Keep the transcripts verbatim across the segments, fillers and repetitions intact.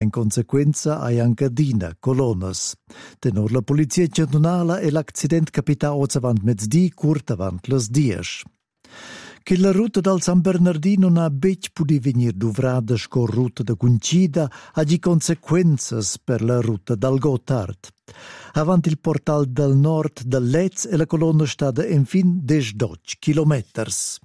in conseguenza a Ancadina, Colonnas. Tenor la polizia cantonala e l'accident capita oz avant mezzdi, curt avant las dies. Che la ruta dal San Bernardino non ha bec pudi venir duvrada sco ruta da Cuncida ha di conseguenze per la ruta dal Gotthard. Avant il portal del nord del Letz e la colonna stada infin desdotto chilometers.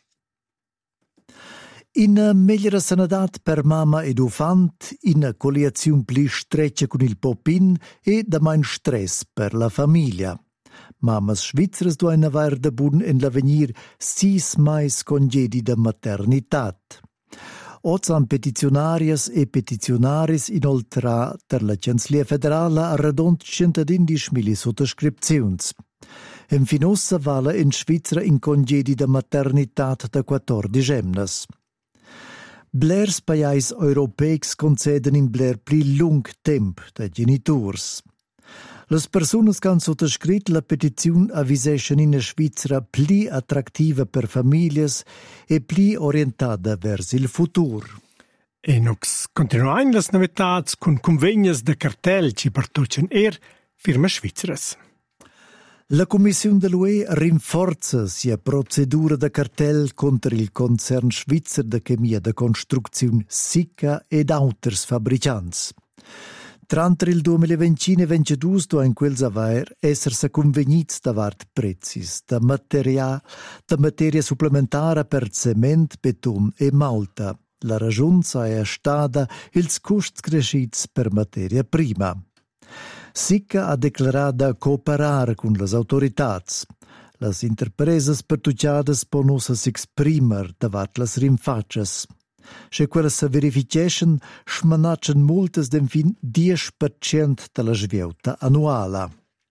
In megliera sanadat per mamma ed ufant, in colliazione pli streccia con il popin e da mein stress per la famiglia. Mamas svizzeres doin aver da bun en l'avenir sis mais congedi da maternitat. Ozan petitionarias e petitionaris inoltre per la Canzlia Federale a radont centadindisch mili sottoscripziuns. En finossa vala in Svizzera in congedi da maternitat da quattordici emnas. Blers pajais europeics conceden in bler pli lung temp da genitors. Las persunas che han sottoscritto la petizione avviseschen in Svizzera pli attrattiva per famiglie e pli orientada verso il futuro. E nox continuain las novetats con convegnas de cartel ci partucen er firma svizzeras. La Commissione dell'U E rinforza sia procedura da cartel contro il concern svizzer de chemia de construzione Sika ed auters fabricants. Tra il duemilaventi e ventidue do in quels aver esserse convegnits davart prezis da materia, da materia supplementare per cement, beton e malta. La ragione è stata ils costs crescits per materia prima. Sika ha declarato cooperare con le autorità. Las interpreses pertucciadas ponusse s'exprimer davart las rinfaccias. Se quella se verification schmanatschen multes den fin dieci per cento della sviauta annuala.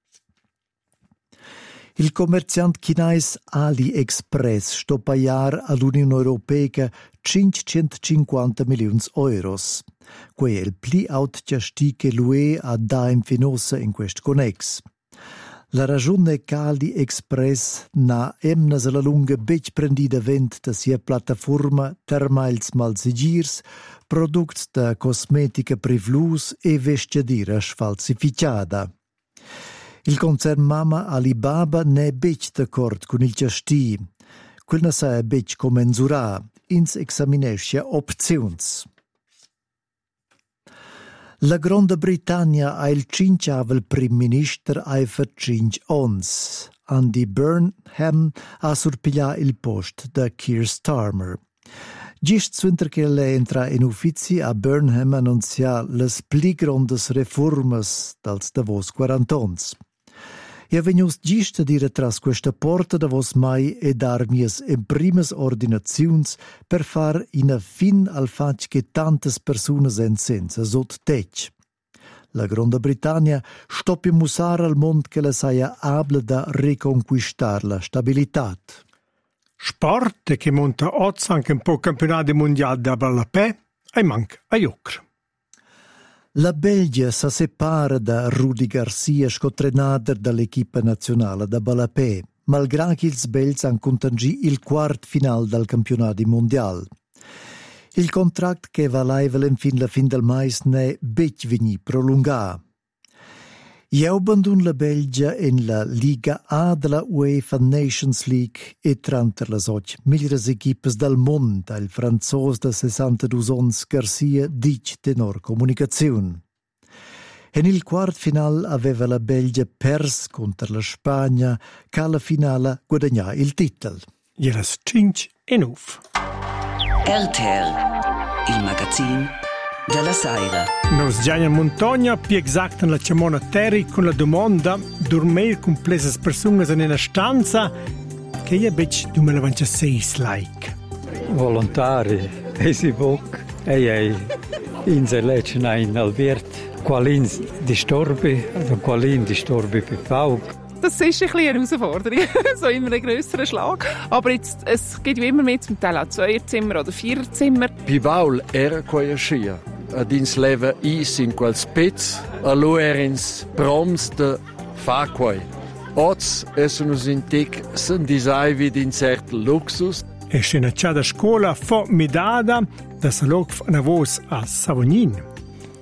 Il commerciant chinese AliExpress sto paiar all'Unione Europea cinquecentocinquanta milioni euros. Que è il pli aut chasti che l'U E ha da infinosa in quest connex. La ragione è che AliExpress na emnas alla lunga bec prendida vent da sia piattaforma termals malsigirs, products da cosmetica privlus e vestiadira sfalsificata. Il concern Mama Alibaba ne è bec d'accordo con il chasti. Quel ne sa è bec commensurà, ins examinescia opzions. La Grande Britannia ha il cinciavel prim minister ai per cinc ons. Andy Burnham ha surpigliato il post da Keir Starmer. Gist suenter che lei entra in uffizi a Burnham annunzia les pli grandes reformas dals davos quarantons. E vegnius gist a dire tras questa porta davos mai e dar mias imprimes ordinaziuns per far ina fin al fac che tantas personas en senza sot tec. La Grande Britannia stoppi musar al mond che la saia able da reconquistar la stabilitat. Sport che monta oz anche un po' campionati mondiali da Ballapè e manca a Iocra. La Belgia si separa da Rudi Garcia, scotrenader dall'equipa nazionale da Ballapè, malgrado che ils belgs han contangì il quart final del campionato mondiale. Il contract che valeva fin la fin del mais ne bec vegni prolunga. Io abbandon la Belgia in la Liga A della UEFA Nations League e tranter las och migliores equipes del mondo, il franzos de sessantadue ons Garcia dic tenor comunicazione. En il quart final aveva la Belgia pers contro la Spagna, che alla finale guadagnò il titolo. Jelas cinque e nove. R T L, il magazine della Saira. Nos già in montagna, più esatto nella Ciamona Terri, con la domanda dormire con plesas persone in una stanza che è bec duemilaventisei like. Volontari, e si boc, e ei in se lecen ein albiert, qualin disturbi, oder qualin disturbi per Pauk. Das ist ein bisschen eine Herausforderung, so in einem grösseren Schlag. Aber jetzt, es gibt ja immer mehr zum Teil auch Zweierzimmer oder Viererzimmer. Bei Baul era quella scia. Ad ins leva is in quel spez, a lo erins proms de fa quai. Oz essen us in tic sen disai vid in cert luxus. E scena c'ha da scuola fo medada da salok na vos a Savognin.